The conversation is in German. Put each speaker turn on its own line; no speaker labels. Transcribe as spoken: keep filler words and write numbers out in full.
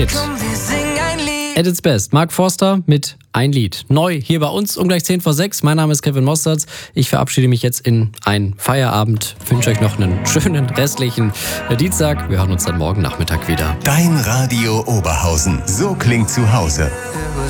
At its best. Mark Forster mit Ein Lied. Neu hier bei uns um gleich zehn vor sechs. Mein Name ist Kevin Mostards. Ich verabschiede mich jetzt in einen Feierabend. Wünsche euch noch einen schönen restlichen Dienstag. Wir hören uns dann morgen Nachmittag wieder.
Dein Radio Oberhausen. So klingt zu Hause.